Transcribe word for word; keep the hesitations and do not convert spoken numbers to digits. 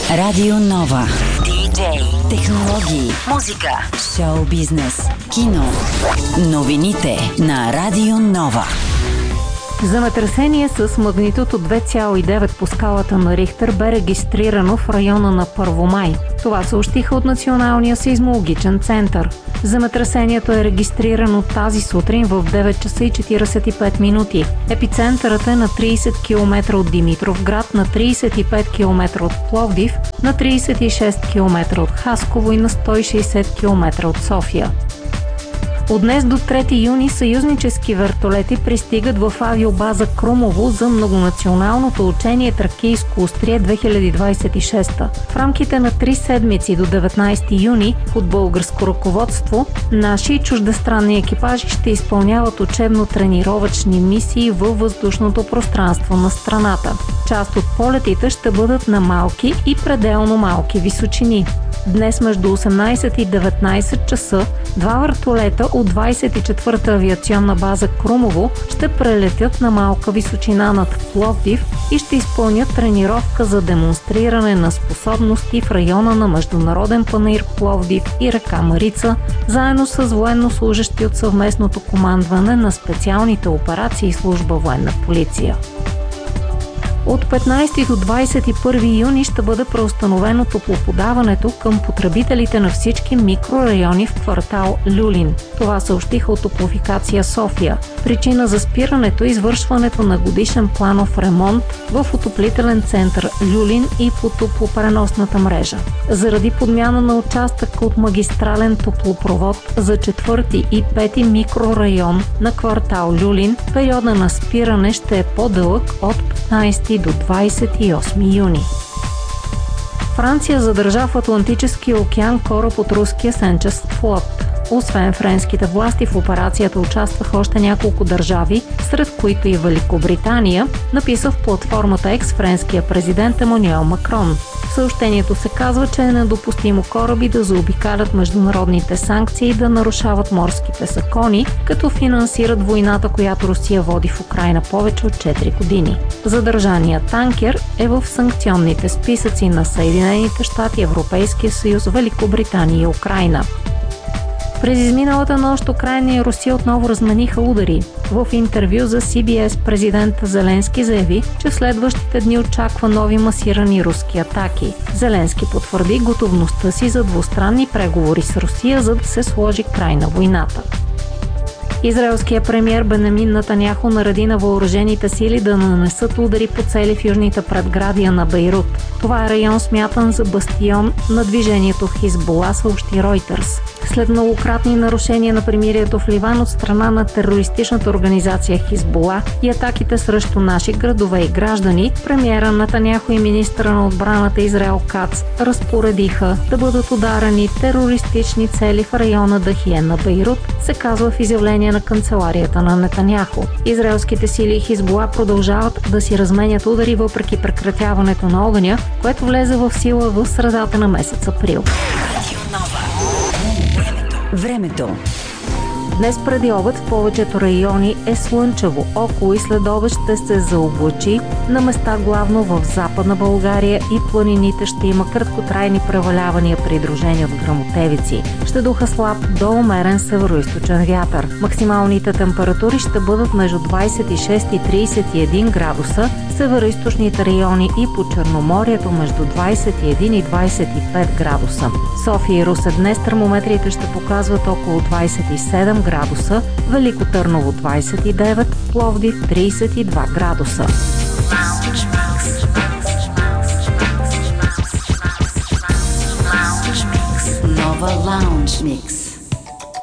Радио Нова. Диджей, технологии, музика, шоу бизнес, кино. Новините на Радио Нова. Земетресение с магнитуд от две цяло и девет по скалата на Рихтер бе регистрирано в района на Първомай. Това съобщиха от Националния сеизмологичен център. Земетресението е регистрирано тази сутрин в девет часа и четиридесет и пет минути. Епицентърът е на тридесет километра от Димитровград, на тридесет и пет километра от Пловдив, на тридесет и шест километра от Хасково и на сто и шейсет километра от София. От днес до трети юни съюзнически вертолети пристигат в авиобаза Крумово за многонационалното учение Тракийско острие две хиляди двадесет и шеста. В рамките на три седмици до деветнадесети юни под българско ръководство наши и чуждестранни екипажи ще изпълняват учебно-тренировъчни мисии във въздушното пространство на страната. Част от полетите ще бъдат на малки и пределно малки височини. Днес между осемнадесет и деветнадесет часа два вертолета от двадесет и четвърта авиационна база Крумово ще прелетят на малка височина над Пловдив и ще изпълнят тренировка за демонстриране на способности в района на Международен панаир Пловдив и река Марица, заедно с военнослужещи от съвместното командване на специалните операции и служба военна полиция. От петнадесети до двадесет и първи юни ще бъде преустановено топлоподаването към потребителите на всички микрорайони в квартал Люлин. Това съобщиха от Топлофикация София. Причина за спирането е извършването на годишен планов ремонт в отоплителен център Люлин и по топлопреносната мрежа. Заради подмяна на участък от магистрален топлопровод за четвърти и пети микрорайон на квартал Люлин, периода на спиране ще е по-дълъг от петнадесети до двадесет и осми юни. Франция задържа в Атлантическия океан кораб от руския Сенчест флот. Освен френските власти, в операцията участваха още няколко държави, сред които и Великобритания, написа в платформата X френския президент Емануел Макрон. В съобщението се казва, че е недопустимо кораби да заобикалят международните санкции и да нарушават морските закони, като финансират войната, която Русия води в Украйна повече от четири години. Задържаният танкер е в санкционните списъци на Съединените щати, Европейския съюз, Великобритания и Украйна. През изминалата нощ Украйна и Русия отново размениха удари. В интервю за Си Би Ес президент Зеленски заяви, че в следващите дни очаква нови масирани руски атаки. Зеленски потвърди готовността си за двустранни преговори с Русия, за да се сложи край на войната. Израелският премиер Бенямин Нетаняху нареди на въоръжените сили да нанесат удари по цели в южните предградия на Бейрут. Това е район смятан за бастион на движението Хизбула, съобщи Ройтерс. След многократни нарушения на примирието в Ливан от страна на терористичната организация Хизбула и атаките срещу наши градове и граждани, премиера Нетаняху и министъра на отбраната Израел Кац разпоредиха да бъдат ударени терористични цели в района Дахиен на Бейрут, се казва в изявление на канцеларията на Нетаняху. Израелските сили и Хизбула продължават да си разменят удари въпреки прекратяването на огъня, което влезе в сила в средата на месец април. Времето. Днес преди обед в повечето райони е слънчево. Около и след обед ще се заоблачи, на места главно в Западна България и планините ще има краткотрайни превалявания, придружени от гръмотевици. Ще духа слаб до умерен североизточен вятър. Максималните температури ще бъдат между двадесет и шест и тридесет и един градуса, североизточните райони и по Черноморието между двадесет и един и двадесет и пет градуса. София и Русе днес термометрите ще показват около двадесет и седем градуса, Велико Търново двадесет и девет, Пловдив тридесет и два градуса. Нова Лаунж Микс.